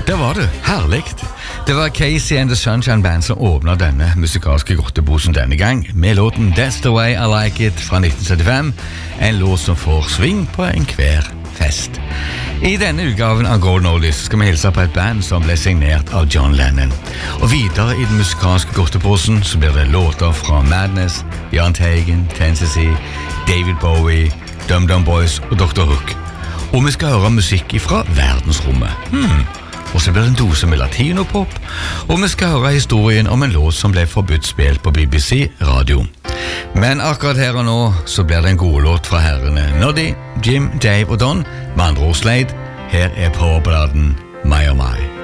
Det var det, herligt. Det var Casey and the Sunshine Band som åpnet denne musikalske godteposen denne gang, med låten That's the Way I Like It fra 1975, en låt som får sving på enhver fest. I denne utgaven av Golden Oldies skal vi hilse på et band som ble signert av John Lennon. Og videre i den musikalske godteposen så blir det låter fra Madness, Jahn Teigen, Tennessee, David Bowie, Dum Dum Boys og Dr. Hook. Og vi skal høre musikk fra verdensrommet. Og så blir det en dose med latinopop, og vi skal høre historien om en låt som ble forbudt spilt på BBC Radio. Men akkurat her og nå så blir det en god låt fra herrene Noddy, Jim, Dave og Don, med andre ord Slade. Her er Powerbladen My Oh My.